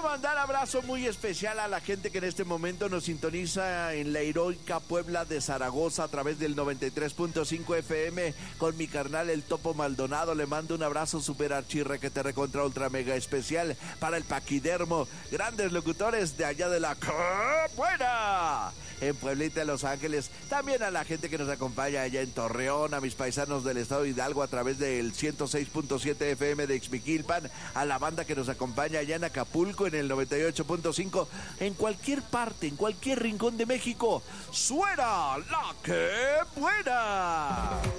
mandar abrazo muy especial a la gente que en este momento nos sintoniza en la heroica Puebla de Zaragoza a través del 93.5 FM con mi carnal el Topo Maldonado. Le mando un abrazo super archirre que te recontra ultra mega especial para el Paquidermo, grandes locutores de allá de la buena en Pueblita de Los Ángeles. También a la gente que nos acompaña allá en Torreón, a mis paisanos del estado de Hidalgo a través del 106.7 FM de Ixmiquilpan, a la banda que nos acompaña allá en Acapulco en el 98.5, en cualquier parte, en cualquier rincón de México. ¡Suena la que buena!